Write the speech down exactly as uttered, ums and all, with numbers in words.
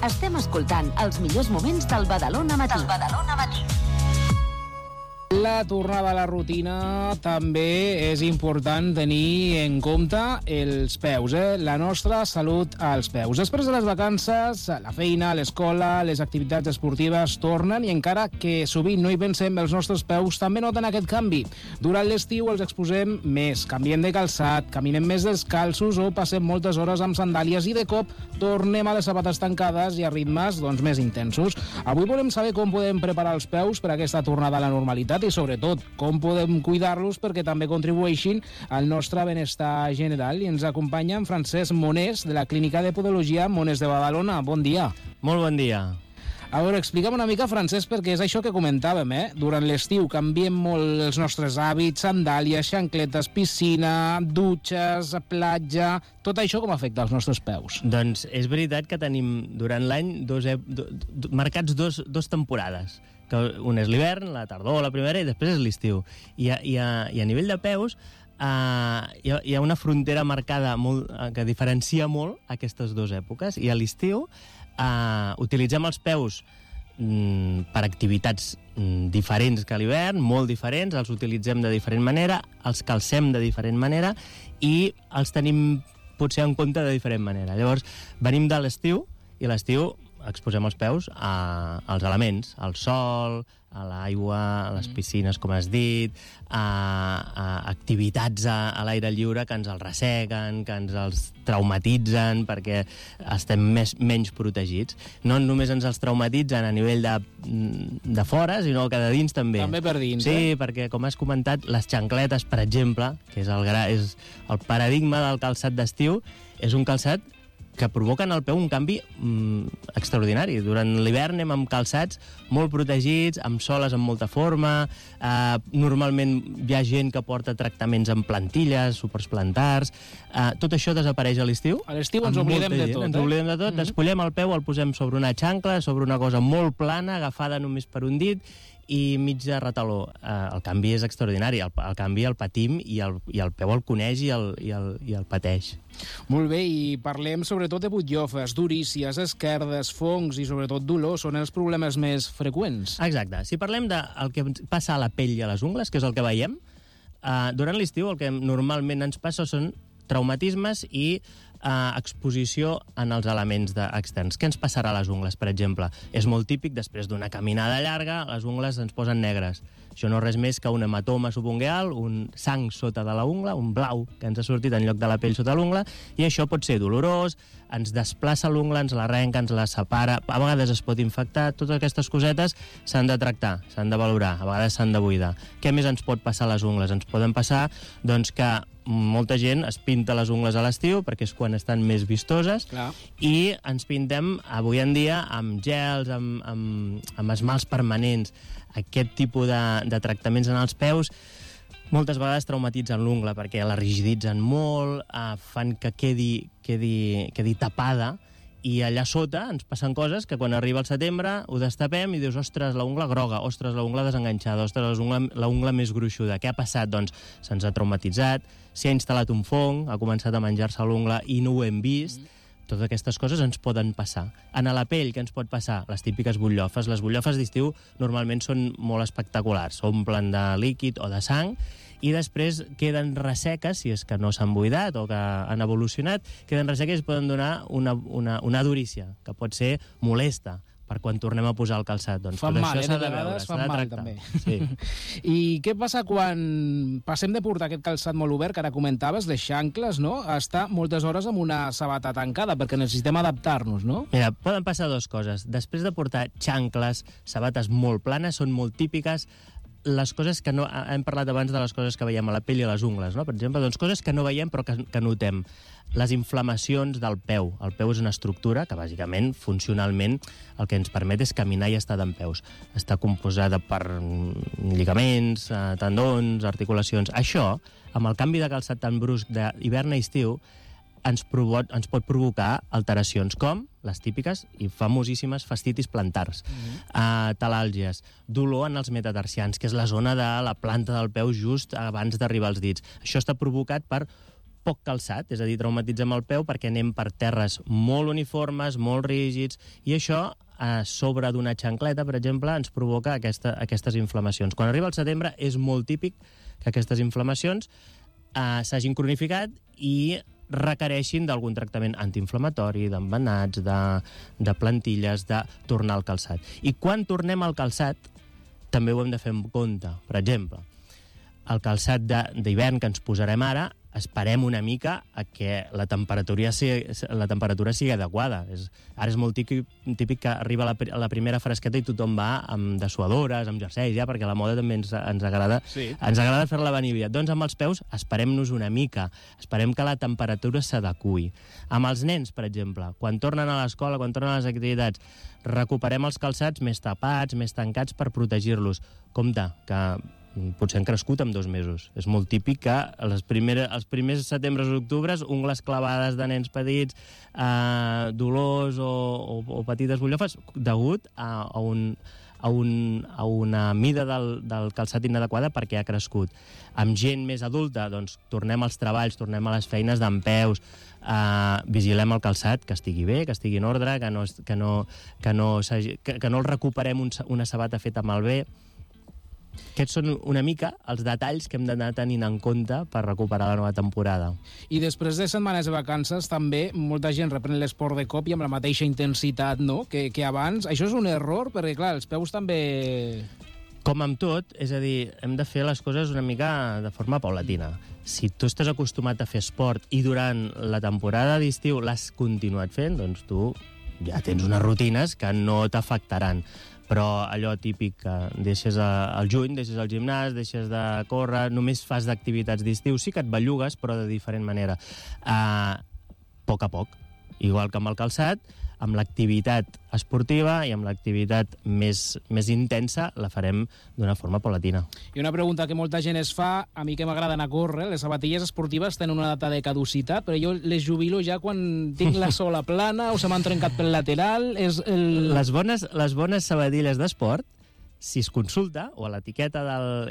Estem escoltant els millors moments del Badalona Matí. Del Badalona Matí. La tornada a la rutina també és important tenir en compte els peus, eh? La nostra salut als peus. Després de les vacances, la feina, l'escola, les activitats esportives tornen i encara que sovint no hi pensem, els nostres peus també noten aquest canvi. Durant l'estiu els exposem més, canviem de calçat, caminem més descalços o passem moltes hores amb sandàlies i de cop tornem a les sabates tancades i a ritmes doncs, més intensos. Avui volem saber com podem preparar els peus per a aquesta tornada a la normalitat i sobretot com podem cuidar-los perquè també contribueixin al nostre benestar general. I ens acompanya en Francesc Monés de la Clínica de Podologia Monés de Badalona. Bon dia. Molt bon dia. A veure, explica'm una mica, Francesc, perquè és això que comentàvem, eh? Durant l'estiu canviem molt els nostres hàbits, sandàlies, xancletes, piscina, dutxes, platja... Tot això com afecta els nostres peus? Doncs és veritat que tenim durant l'any dos, do, do, marcats dos, dos temporades. Que un és l'hivern, la tardor, la primavera, i després és l'estiu. I, a, i, a, I a nivell de peus uh, hi, ha, hi ha una frontera marcada molt, uh, que diferencia molt aquestes dues èpoques. I a l'estiu uh, utilitzem els peus mm, per activitats mm, diferents que a l'hivern, molt diferents, els utilitzem de diferent manera, els calcem de diferent manera i els tenim potser en compte de diferent manera. Llavors, venim de l'estiu i l'estiu exposem els peus a, als elements, al sol, a l'aigua, a les piscines, com has dit, a, a activitats a, a l'aire lliure que ens els resseguen, que ens els traumatitzen perquè estem més, menys protegits. No només ens els traumatitzen a nivell de, de fora, sinó que de dins també. També per dins, sí, eh? perquè, com has comentat, les xancletes, per exemple, que és el, gra, és el paradigma del calçat d'estiu, és un calçat que provoquen al peu un canvi mm, extraordinari. Durant l'hivern anem amb calçats molt protegits, amb soles amb molta forma, eh, normalment hi ha gent que porta tractaments amb plantilles, suports plantars, eh, tot això desapareix a l'estiu. A l'estiu ens oblidem de tot, ens eh? oblidem de tot, Mm-hmm. despullem el peu, el posem sobre una xancla, sobre una cosa molt plana, agafada només per un dit, i mig de retaló. Eh, el canvi és extraordinari, el, el canvi el patim i el, i el peu el coneix i el, i, el, i el pateix. Molt bé, i parlem sobretot de butllofes, durícies, esquerdes, fongs i sobretot dolor, són els problemes més freqüents. Exacte. Si parlem del que passa a la pell i a les ungles, que és el que veiem, eh, durant l'estiu el que normalment ens passa són traumatismes i eh, exposició en els elements de, externs. Què ens passarà a les ungles, per exemple? És molt típic, després d'una caminada llarga, les ungles ens posen negres. Això no és res més que un hematoma subungueal, un sang sota de la ungla, un blau que ens ha sortit en lloc de la pell sota l'ungla, i això pot ser dolorós, ens desplaça l'ungla, ens l'arrenca, ens la separa, a vegades es pot infectar, totes aquestes cosetes s'han de tractar, s'han de valorar, a vegades s'han de buidar. Què més ens pot passar a les ungles? Ens poden passar doncs, que molta gent es pinta les ungles a l'estiu perquè és quan estan més vistoses. Clar. I ens pintem avui en dia amb gels, amb, amb, amb esmalts permanents. Aquest tipus de, de tractaments en els peus moltes vegades traumatitzen l'ungla perquè la rigiditzen molt, eh, fan que quedi, quedi, quedi tapada, i allà sota ens passen coses que quan arriba el setembre ho destapem i dius, ostres, la ungla groga, ostres, la ungla desenganxada, ostres, la ungla, la ungla més gruixuda. Què ha passat? Doncs se'ns ha traumatitzat, s'hi ha instal·lat un fong, ha començat a menjar-se l'ungla i no ho hem vist. Mm. Totes aquestes coses ens poden passar. En la pell, què ens pot passar? Les típiques butllofes. Les butllofes d'estiu normalment són molt espectaculars, s'omplen de líquid o de sang, i després queden resseques, si és que no s'han buidat o que han evolucionat, queden resseques i poden donar una, una, una adurícia, que pot ser molesta per quan tornem a posar el calçat. Doncs fan tot mal, això eh? s'ha De de veure, vegades s'ha fan de mal, tractar. també. Sí. I què passa quan passem de portar aquest calçat molt obert, que ara comentaves, les xancles, no?, a estar moltes hores amb una sabata tancada, perquè necessitem adaptar-nos, no? Mira, poden passar dues coses. Després de portar xancles, sabates molt planes, són molt típiques les coses que no... Hem parlat abans de les coses que veiem a la pell i a les ungles, no? Per exemple, doncs coses que no veiem però que, que notem. Les inflamacions del peu. El peu és una estructura que, bàsicament, funcionalment, el que ens permet és caminar i estar dempeus. Està composada per lligaments, tendons, articulacions. Això, amb el canvi de calçat tan brusc d'hivern a estiu, ens, provo ens pot provocar alteracions com les típiques i famosíssimes fascitis plantars, mm-hmm. uh, talàlgies, dolor en els metatarsians, que és la zona de la planta del peu just abans d'arribar als dits. Això està provocat per poc calçat, és a dir, traumatitzem el peu perquè anem per terres molt uniformes, molt rígids, i això, a sobre d'una xancleta, per exemple, ens provoca aquesta, aquestes inflamacions. Quan arriba el setembre és molt típic que aquestes inflamacions eh, s'hagin cronificat i requereixin d'algun tractament antiinflamatori, d'embenats, de, de plantilles, de tornar al calçat. I quan tornem al calçat, també ho hem de fer en compte. Per exemple, el calçat d'hivern que ens posarem ara, esperem una mica a que la temperatura sigui, la temperatura sigui adequada. És, ara és molt típic, típic que arriba la, la primera fresqueta i tothom va amb dessuadores, amb jerseis, ja, perquè la moda també ens, ens agrada, sí. ens agrada fer-la venir aviat. Doncs amb els peus esperem-nos una mica, esperem que la temperatura s'adequi. Amb els nens, per exemple, quan tornen a l'escola, quan tornen a les activitats, recuperem els calçats més tapats, més tancats per protegir-los. Compte, que potser han crescut en dos mesos. És molt típic que les primeres, els primers setembres o octubres, ungles clavades de nens petits, eh, dolors o, o, o petites bullofes, degut a, a, un, a, un, a una mida del, del calçat inadequada perquè ha crescut. Amb gent més adulta, doncs, tornem als treballs, tornem a les feines dempeus, eh, vigilem el calçat, que estigui bé, que estigui en ordre, que no, que no, que no, que, que no el recuperem un, una sabata feta malbé. Aquests són una mica els detalls que hem d'anar tenint en compte per recuperar la nova temporada. I després de setmanes de vacances, també molta gent reprèn l'esport de cop i amb la mateixa intensitat, no?, que, que abans. Això és un error, perquè, clar, els peus també... Com amb tot, és a dir, hem de fer les coses una mica de forma paulatina. Si tu estàs acostumat a fer esport i durant la temporada d'estiu l'has continuat fent, doncs tu ja tens unes rutines que no t'afectaran. Però allò típic que deixes al juny, deixes el gimnàs, deixes de córrer, només fas d'activitats d'estiu, sí que et bellugues, però de diferent manera. A poc a poc. Igual que amb el calçat, amb l'activitat esportiva i amb l'activitat més, més intensa la farem d'una forma paulatina. I una pregunta que molta gent es fa, a mi que m'agrada anar a córrer, les sabatilles esportives tenen una data de caducitat, però jo les jubilo ja quan tinc la sola plana o se m'han trencat pel lateral. És el... les, bones, les bones sabatilles d'esport, si es consulta, o a l'etiqueta del,